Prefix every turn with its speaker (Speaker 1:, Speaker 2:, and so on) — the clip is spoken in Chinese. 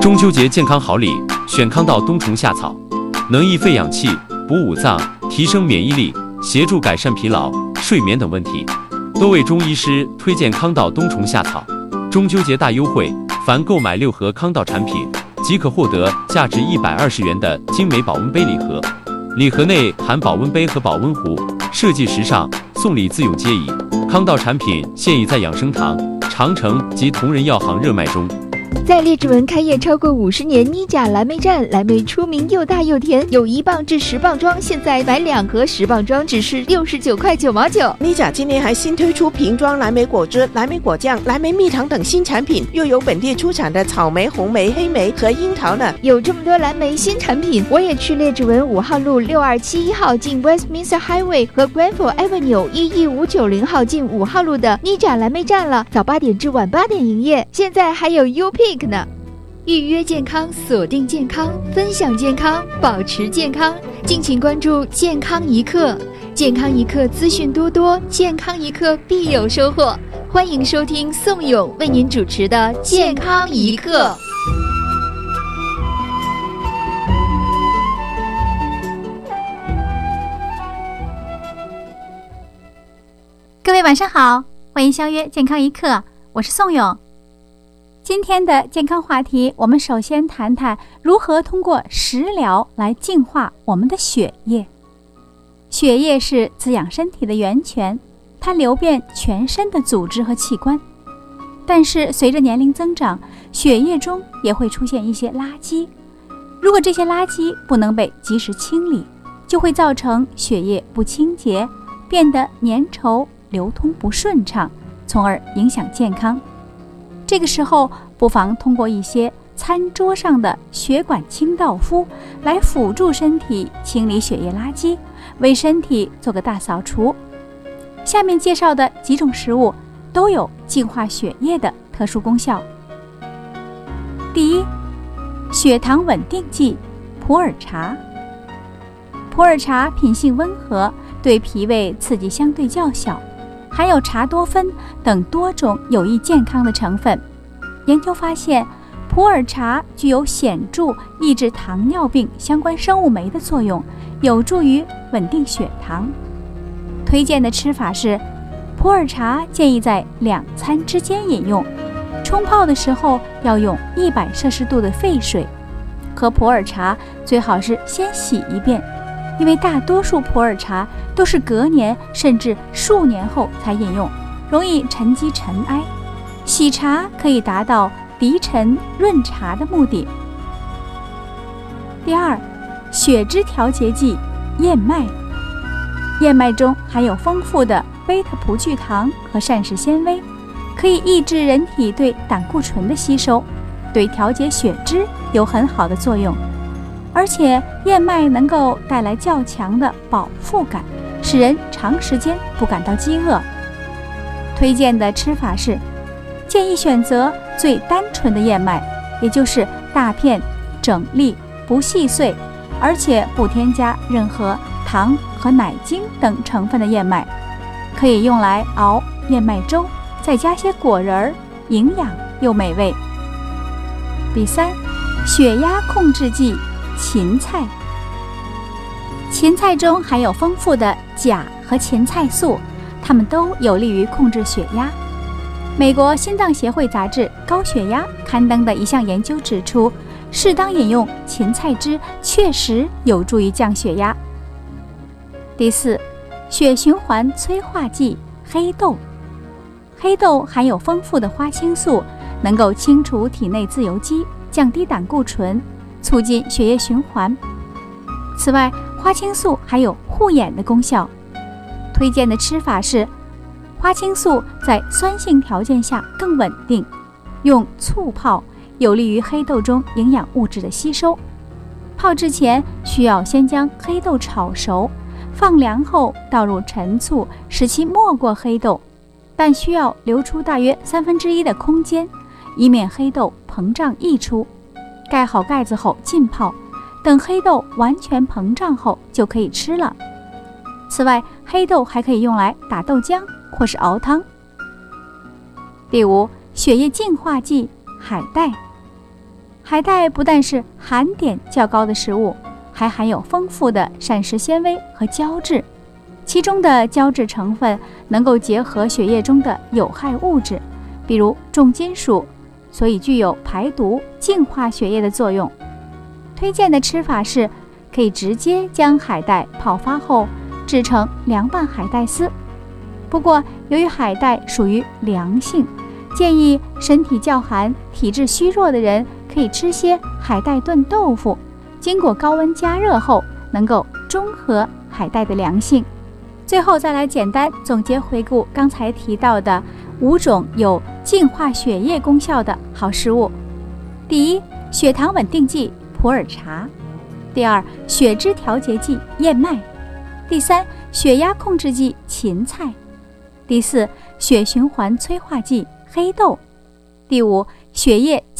Speaker 1: 中秋节健康好礼，选康道冬虫夏草，能益肺养气、补五脏、提升免疫力，协助改善疲劳、睡眠等问题。多位中医师推荐康道冬虫夏草。中秋节大优惠，凡购买6盒康道产品，即可获得价值120元的精美保温杯礼盒。礼盒内含保温杯和保温壶，设计时尚，送礼自有皆宜。康道产品现已在养生堂、长城及同仁药行热卖中。
Speaker 2: 在列治文开业超过50年，妮甲蓝莓站，蓝莓出名又大又甜，有1磅至10磅装，现在买2盒10磅装只是69块9毛9。
Speaker 3: 妮甲今年还新推出瓶装蓝莓果汁、蓝莓果酱、蓝莓蜜糖等新产品，又有本地出产的草莓、红莓、黑莓和樱桃呢。
Speaker 2: 有这么多蓝莓新产品，我也去列治文5号路6271号进 Westminster Highway 和 Granville Avenue 11590号进5号路的妮甲蓝莓站了，早8点至晚8点营业，现在还有 UPick呢。预约健康，锁定健康，分享健康，保持健康，敬请关注健康一刻。健康一刻资讯多多，健康一刻必有收获。欢迎收听宋勇为您主持的健康一刻。
Speaker 4: 各位晚上好，欢迎相约健康一刻，我是宋勇。今天的健康话题，我们首先谈谈如何通过食疗来净化我们的血液。血液是滋养身体的源泉，它流遍全身的组织和器官。但是随着年龄增长，血液中也会出现一些垃圾。如果这些垃圾不能被及时清理，就会造成血液不清洁，变得粘稠，流通不顺畅，从而影响健康。这个时候，不妨通过一些餐桌上的血管清道夫来辅助身体清理血液垃圾，为身体做个大扫除。下面介绍的几种食物都有净化血液的特殊功效。第一，血糖稳定剂普洱茶。普洱茶品性温和，对脾胃刺激相对较小，含有茶多酚等多种有益健康的成分。研究发现，普洱茶具有显著抑制糖尿病相关生物酶的作用，有助于稳定血糖。推荐的吃法是，普洱茶建议在2餐之间饮用，冲泡的时候要用100摄氏度的沸水。喝普洱茶最好是先洗一遍，因为大多数普洱茶都是隔年甚至数年后才饮用，容易沉积尘埃。洗茶可以达到涤尘润茶的目的。第二，血脂调节剂燕麦。燕麦中含有丰富的贝塔葡聚糖和膳食纤维，可以抑制人体对胆固醇的吸收，对调节血脂有很好的作用。而且燕麦能够带来较强的饱腹感，使人长时间不感到饥饿。推荐的吃法是，建议选择最单纯的燕麦，也就是大片、整粒、不细碎，而且不添加任何糖和奶精等成分的燕麦，可以用来熬燕麦粥，再加些果仁，营养又美味。第三，血压控制剂芹菜。芹菜中含有丰富的钾和芹菜素，它们都有利于控制血压。美国心脏协会杂志《高血压》刊登的一项研究指出，适当饮用芹菜汁确实有助于降血压。第四，血循环催化剂黑豆。黑豆含有丰富的花青素，能够清除体内自由基，降低胆固醇，促进血液循环。此外，花青素还有护眼的功效。推荐的吃法是，花青素在酸性条件下更稳定，用醋泡有利于黑豆中营养物质的吸收。泡之前需要先将黑豆炒熟，放凉后倒入陈醋，使其没过黑豆，但需要留出大约1/3的空间，以免黑豆膨胀溢出。盖好盖子后浸泡，等黑豆完全膨胀后就可以吃了。此外，黑豆还可以用来打豆浆或是熬汤。第五，血液净化剂海带。 海带不但是含碘较高的食物，还含有丰富的膳食纤维和胶质，其中的胶质成分能够结合血液中的有害物质，比如重金属，所以具有排毒、净化血液的作用。推荐的吃法是，可以直接将海带泡发后制成凉拌海带丝。不过，由于海带属于凉性，建议身体较寒、体质虚弱的人可以吃些海带炖豆腐，经过高温加热后，能够中和海带的凉性。最后再来简单总结回顾刚才提到的5种有净化血液功效的好食物。第一，血糖稳定剂普洱茶；第二，血脂调节剂燕麦；第三，血压控制剂芹菜；第四，血循环催化剂黑豆；第五，血液